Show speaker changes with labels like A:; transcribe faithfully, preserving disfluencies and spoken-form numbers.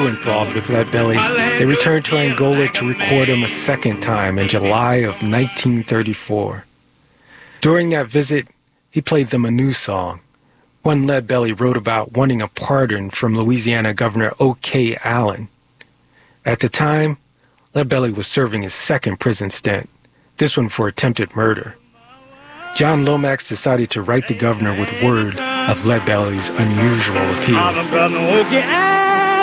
A: were enthralled with Leadbelly, they returned to Angola to record him a second time in July of nineteen thirty-four. During that visit, he played them a new song, one Leadbelly wrote about wanting a pardon from Louisiana Governor O K Allen. At the time, Leadbelly was serving his second prison stint, this one for attempted murder. John Lomax decided to write the governor with word of Leadbelly's unusual appeal.